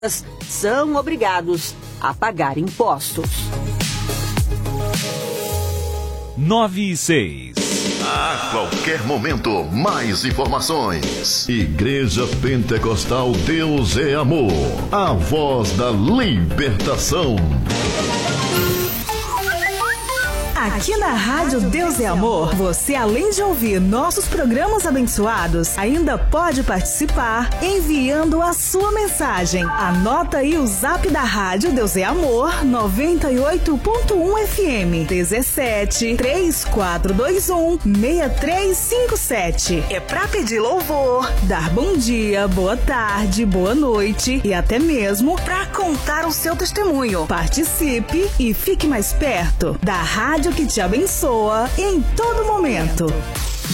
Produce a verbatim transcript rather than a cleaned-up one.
são obrigados a pagar impostos. nove e seis. A qualquer momento, mais informações. Igreja Pentecostal Deus é Amor, a voz da libertação. Aqui na Rádio Deus é Amor, você, além de ouvir nossos programas abençoados, ainda pode participar enviando a sua mensagem. Anota aí o zap da Rádio Deus é Amor, noventa e oito ponto um F M, dezessete, três quatro dois um, seis três cinco sete. É pra pedir louvor, dar bom dia, boa tarde, boa noite e até mesmo pra contar o seu testemunho. Participe e fique mais perto da Rádio que te abençoa em todo momento.